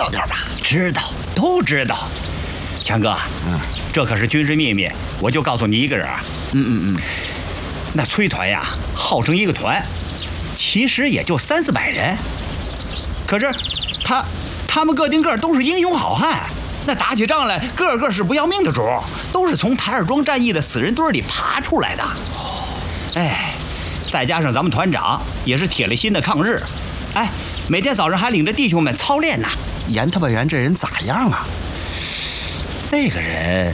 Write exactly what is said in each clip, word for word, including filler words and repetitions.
点吧？ 知道，都知道。强哥，嗯，这可是军事秘密，我就告诉你一个人啊。 嗯嗯嗯。 那崔团呀，号称一个团，其实也就三四百人。可是他他们个顶个都是英雄好汉，那打起仗来个个是不要命的主，都是从台儿庄战役的死人堆里爬出来的。哎，再加上咱们团长也是铁了心的抗日，哎，每天早上还领着弟兄们操练呢。 严特派员这人咋样啊？ 那个人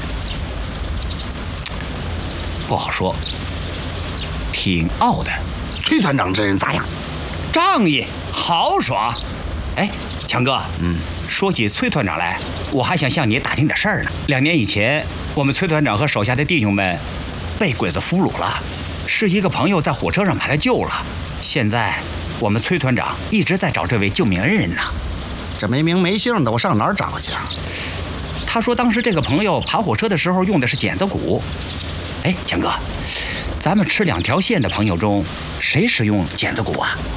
不好说，挺傲的。 崔团长这人咋样？ 仗义豪爽。哎，强哥， 嗯， 说起崔团长来，我还想向你打听点事儿呢。两年以前，我们崔团长和手下的弟兄们被鬼子俘虏了，是一个朋友在火车上把他救了。现在我们崔团长一直在找这位救命恩人呢。 这没名没姓的，我上哪儿找去啊？ 他说当时这个朋友爬火车的时候用的是剪子骨。哎，强哥，咱们吃两条线的朋友中，谁使用剪子骨啊？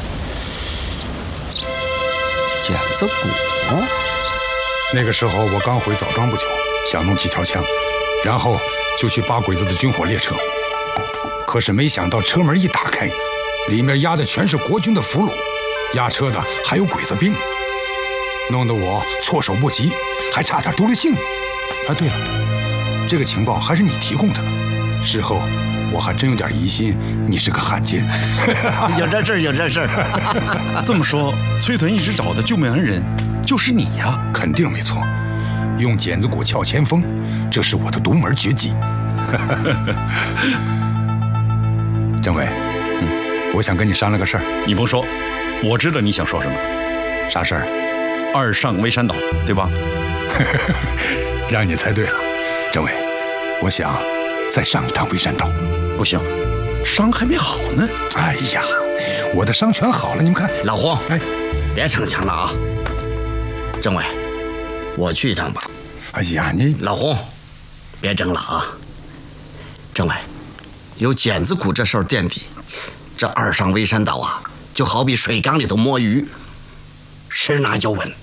剪子骨？ 那个时候我刚回枣庄不久，想弄几条枪，然后就去扒鬼子的军火列车。可是没想到车门一打开，里面压的全是国军的俘虏，押车的还有鬼子兵，弄得我措手不及，还差点丢了性命。啊，对了，这个情报还是你提供的，事后我还真有点疑心你是个汉奸。 有这事儿，有这事儿。 这么说，崔团一直找的救命恩人就是你呀？ 肯定没错，用剪子骨撬前锋，这是我的独门绝技。政委，嗯，我想跟你商量个事儿。 你甭说，我知道你想说什么。 啥事儿？ 二上微山岛，对吧？ 让你猜对了，政委，我想再上一趟微山岛。 不行，伤还没好呢。 哎呀，我的伤全好了，你们看。 老胡， 哎， 别逞强了啊！政委，我去一趟吧。 哎呀，你老胡，别争了啊！政委，有剪子骨这事儿垫底，这二上微山岛啊，就好比水缸里头摸鱼，十拿就稳。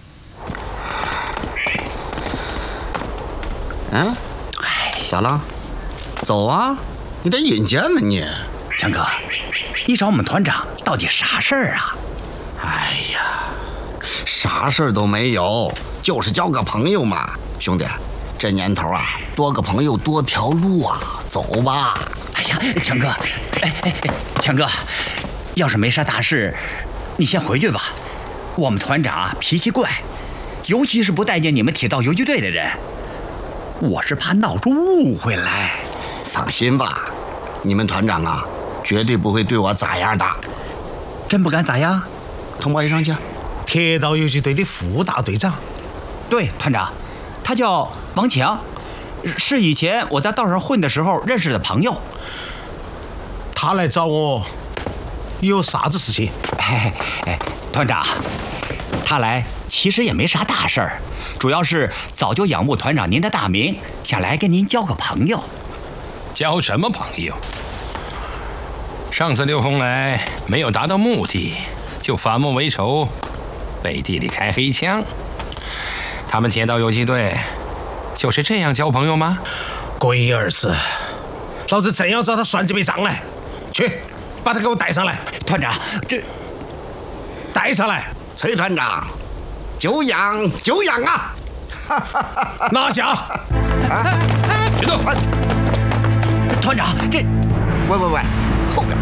嗯，哎，咋了？走啊！你得引荐呢你。 强哥，你找我们团长到底啥事儿啊？ 哎呀，啥事儿都没有，就是交个朋友嘛。兄弟，这年头啊，多个朋友多条路啊，走吧。 哎呀，强哥，哎哎哎，强哥，要是没啥大事，你先回去吧。我们团长脾气怪，尤其是不待见你们铁道游击队的人，我是怕闹出误会来。 放心吧，你们团长啊，绝对不会对我咋样的。 真不敢咋样？ 通报一声去。 铁道游击队的副大队长。 对，团长，他叫王强，是以前我在道上混的时候认识的朋友。 他来找我，有啥子事情？ 哎哎，团长，他来其实也没啥大事儿，主要是早就仰慕团长您的大名，想来跟您交个朋友。 交什么朋友？上次刘峰来没有达到目的，就反目为仇，背地里开黑枪。他们铁道游击队就是这样交朋友吗？ 龟儿子，老子正要找他算这笔账来。去，把他给我带上来。 团长，这带上来。 崔团长，久仰久仰啊！ 拿下！ 啊！ 别动！ 团长，这…… 喂喂喂，后边！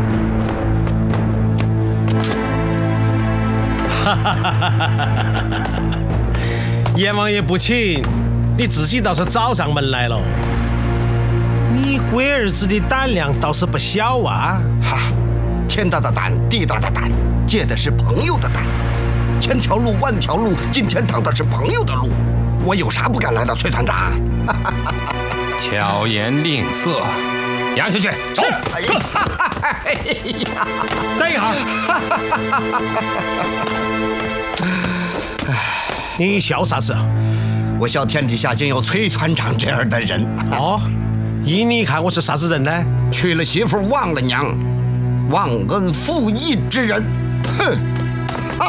哈哈哈哈哈！阎王爷不请，你自己倒是找上门来了。你龟儿子的胆量倒是不小啊！ 哈，天大的胆，地大的胆，借的是朋友的胆。千条路万条路，今天趟的是朋友的路。我有啥不敢来的，崔团长？ 巧言令色，押下去。 是。哎呀，哎呀， 等一下。你笑啥子？ 我笑天底下竟有崔团长这样的人。 哦，依你看我是啥子人呢？ 娶了媳妇忘了娘，忘恩负义之人。哼！